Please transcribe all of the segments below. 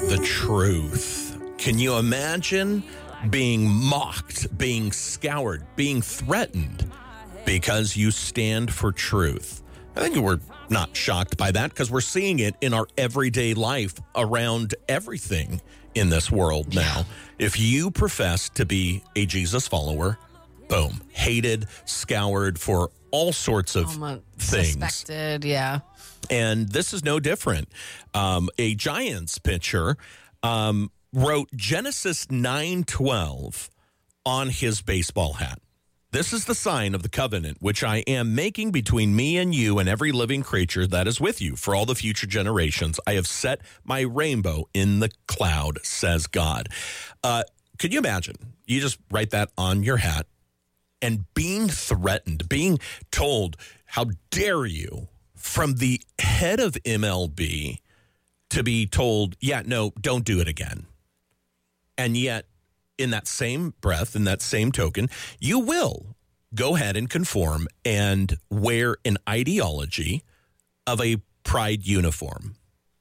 the truth. Can you imagine being mocked, being scoured, being threatened because you stand for truth? I think we're not shocked by that because we're seeing it in our everyday life around everything in this world now. If you profess to be a Jesus follower, boom, hated, scoured for all sorts of things. Suspected, yeah. And this is no different. A Giants pitcher wrote Genesis 9:12 on his baseball hat. This is the sign of the covenant which I am making between me and you and every living creature that is with you for all the future generations. I have set my rainbow in the cloud, says God. Could you imagine? You just write that on your hat and being threatened, being told, how dare you, from the head of MLB to be told, yeah, no, don't do it again. And yet, in that same breath, in that same token, you will go ahead and conform and wear an ideology of a pride uniform.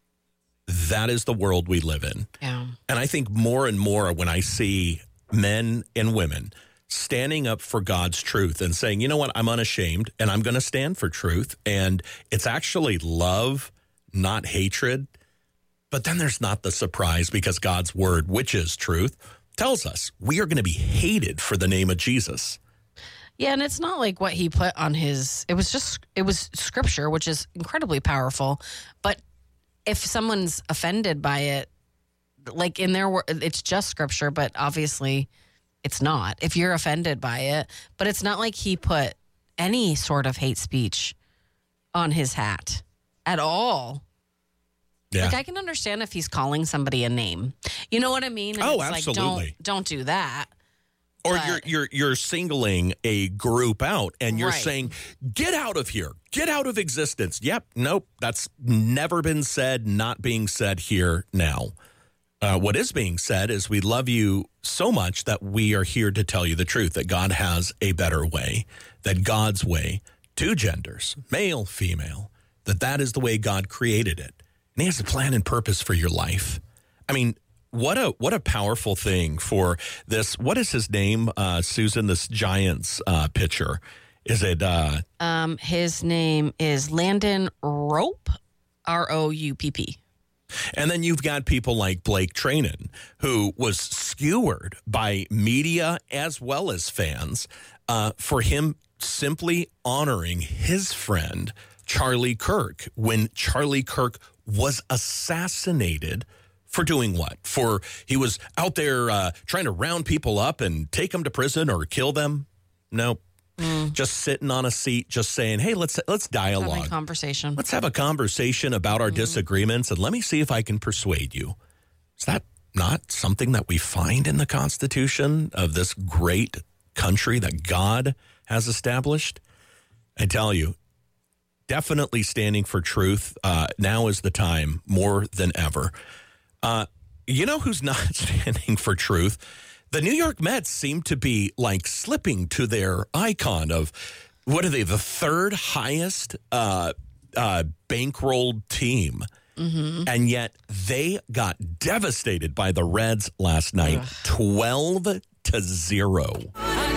That is the world we live in. Yeah. And I think more and more when I see men and women standing up for God's truth and saying, you know what, I'm unashamed and I'm going to stand for truth. And it's actually love, not hatred. But then there's not the surprise because God's word, which is truth, tells us we are going to be hated for the name of Jesus. Yeah, and it's not like what he put on his, it was scripture, which is incredibly powerful. But if someone's offended by it, like in their word, it's just scripture, but obviously it's not. If you're offended by it, but it's not like he put any sort of hate speech on his hat at all. Yeah. Like I can understand if he's calling somebody a name. You know what I mean? And it's absolutely. Like, don't do that. Or you're singling a group out and you're Right. saying, get out of here, get out of existence. Yep, nope, that's never been said, not being said here now. What is being said is we love you so much that we are here to tell you the truth, that God has a better way, that God's way, two genders, male, female, that is the way God created it. And he has a plan and purpose for your life. I mean, what a powerful thing for this. What is his name, Susan, this Giants pitcher? Is it? His name is Landon Roupp, Roupp. And then you've got people like Blake Trainen, who was skewered by media as well as fans for him simply honoring his friend, Charlie Kirk, when Charlie Kirk was assassinated for doing what? For he was out there trying to round people up and take them to prison or kill them? No. Just sitting on a seat, just saying, hey, let's dialogue. Having a conversation. Let's have a conversation about our disagreements, and let me see if I can persuade you. Is that not something that we find in the Constitution of this great country that God has established? I tell you, definitely standing for truth. Now is the time more than ever. You know who's not standing for truth? The New York Mets seem to be like slipping to their icon of, what are they, the third highest bankrolled team. And yet they got devastated by the Reds last night, 12-0.